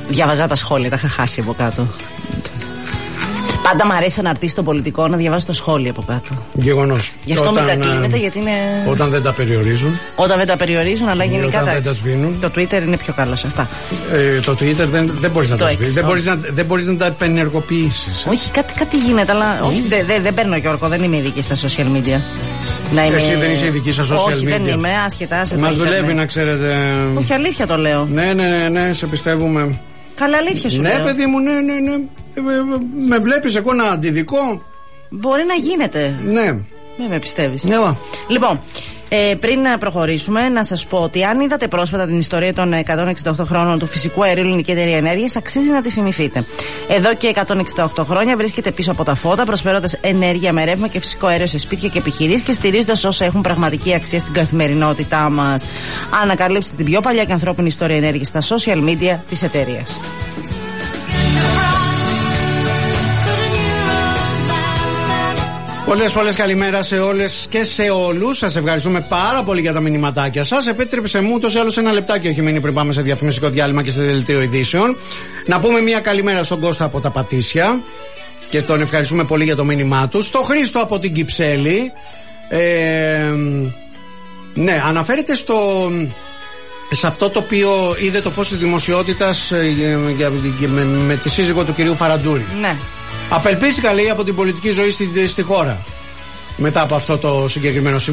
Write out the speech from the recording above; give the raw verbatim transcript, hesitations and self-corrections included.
Διαβάζα τα σχόλια, τα είχα χάσει από κάτω. Πάντα μου αρέσει ένα αρτίστη των πολιτικών να διαβάζει το σχόλιο από κάτω. Γεγονός. Γι' αυτό μετακλίνεται, γιατί είναι. Όταν δεν τα περιορίζουν. Όταν δεν τα περιορίζουν, αλλά γενικά. Όταν δεν τα σβήνουν. Το Twitter είναι πιο καλό σε αυτά. Ε, το Twitter δεν, δεν μπορεί να το τα σβήνει. Δεν μπορεί να, δεν μπορείς να τα επενεργοποιήσει. Ε. Όχι, κάτι, κάτι γίνεται, αλλά. Όχι, δεν δε, δε παίρνω Γιώργο, δεν είμαι ειδική στα social media. Να είμαι... Εσύ δεν είσαι ειδική στα social όχι, media. Δεν είμαι, άσχετα. Μας δουλεύει, να ξέρετε. Όχι, αλήθεια το λέω. Ναι, ναι, ναι, ναι, σε πιστεύουμε. Καλά, αλήθεια σου ναι, λέω. Ναι, παιδί μου, ναι, ναι, ναι. Με βλέπεις εγώ ένα αντιδικό. Μπορεί να γίνεται. Ναι. Δεν με πιστεύεις. Ναι. Λοιπόν, ε, πριν να προχωρήσουμε, να σας πω ότι αν είδατε πρόσφατα την ιστορία των εκατόν εξήντα οκτώ χρόνων του φυσικού αερίου Ελληνική Εταιρεία Ενέργειας, αξίζει να τη θυμηθείτε. Εδώ και εκατόν εξήντα οκτώ χρόνια βρίσκεται πίσω από τα φώτα, προσφέροντας ενέργεια με ρεύμα και φυσικό αέριο σε σπίτια και επιχειρήσεις και στηρίζοντας όσα έχουν πραγματική αξία στην καθημερινότητά μας. Ανακαλύψτε την πιο παλιά και ανθρώπινη ιστορία ενέργειας στα social media της εταιρείας. Πολλές πολλές καλημέρα σε όλες και σε όλους. Σας ευχαριστούμε πάρα πολύ για τα μηνυματάκια σας. Επέτρεψε μου τόσο άλλως ένα λεπτάκι έχει μείνει πριν πάμε σε διαφημιστικό διάλειμμα και σε δελτίο ειδήσεων. Να πούμε μια καλημέρα στον Κώστα από τα Πατήσια και τον ευχαριστούμε πολύ για το μήνυμά του. Στο Χρήστο από την Κυψέλη. Ε, ναι, αναφέρεται στο... σε αυτό το οποίο είδε το φως της δημοσιότητας ε, για, για, με, με τη σύζυγο του κυρίου Φαραντούρη. Ναι. Απελπίστηκα, λέει, από την πολιτική ζωή στη, στη χώρα μετά από αυτό το συγκεκριμένο σημείο.